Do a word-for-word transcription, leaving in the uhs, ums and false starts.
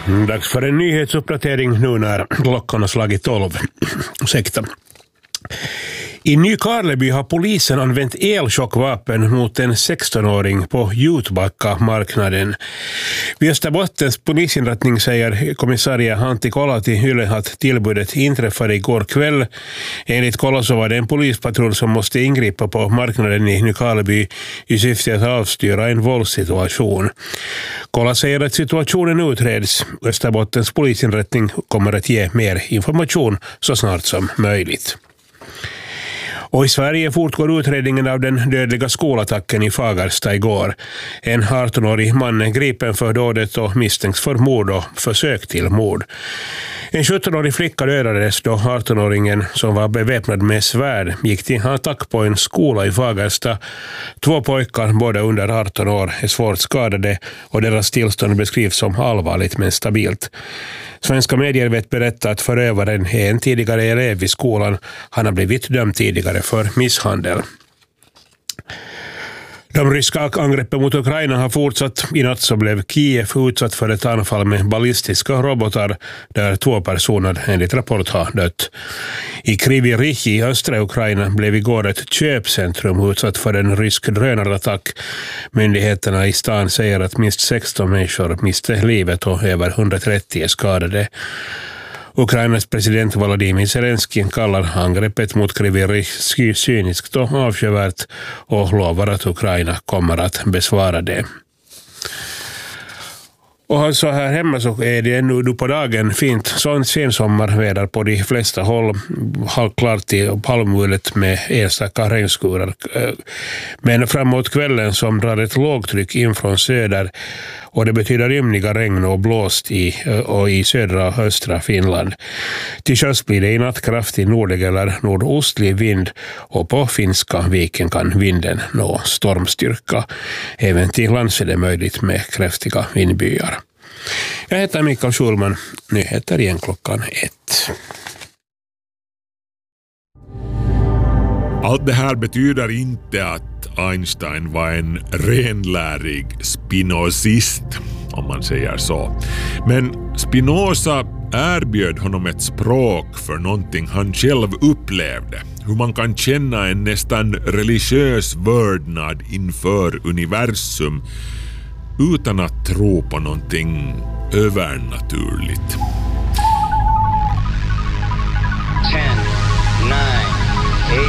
Dags för en nyhetsuppdatering nu när klockan har slagit tolv. Ursäkta. I Nykarleby har polisen använt elchockvapen mot en sextonåring på Jutbacka-marknaden. Vid Österbottens polisinrättning säger kommissarie Antti Kolati Yle att tillbudet inträffade igår kväll. Enligt Kola så var det en polispatrull som måste ingripa på marknaden i Nykarleby i syfte att avstyra en våldssituation. Kola säger att situationen utreds. Österbottens polisinrättning kommer att ge mer information så snart som möjligt. Och i Sverige fortgår utredningen av den dödliga skolattacken i Fagersta igår. En artonårig man är gripen för dådet och misstänks för mord och försök till mord. En sjuttonårig flicka dödades då artonåringen som var beväpnad med svärd gick till attack på en skola i Fagersta. Två pojkar, båda under arton år, är svårt skadade och deras tillstånd beskrivs som allvarligt men stabilt. Svenska medier vet berätta att förövaren är en tidigare elev i skolan. Han har blivit dömd tidigare för misshandel. De ryska angreppen mot Ukraina har fortsatt. I natt så blev Kiev utsatt för ett anfall med ballistiska robotar där två personer enligt rapport har dött. I Kryvyi Rih i östra Ukraina blev igår ett köpcentrum utsatt för en rysk drönarattack. Myndigheterna i stan säger att minst sexton människor miste livet och över hundratrettio är skadade. Ukrainas president Volodymyr Zelensky kallar angreppet mot Kryvyi Rih cyniskt och avskyvärt och lovar att Ukraina kommer att besvara det. Och så här hemma så är det ännu på dagen fint sensommarväder på de flesta håll. Halvklart till palmmulet med enstaka regnskurar. Men framåt kvällen som drar ett lågtryck in från söder och det betyder rymliga regn och blåst i, och i södra och östra Finland. Till sjöss blir det i natt kraftig nordlig eller nordostlig vind och på finska viken kan vinden nå stormstyrka. Även till lands är det möjligt med kraftiga vindbyar. Jag heter Mikael Schulman. Nyheter igen klockan ett. Allt det här betyder inte att Einstein var en renlärig spinozist, om man säger så. Men Spinoza erbjöd honom ett språk för någonting han själv upplevde. Hur man kan känna en nästan religiös vördnad inför universum utan att tro på någonting övernaturligt.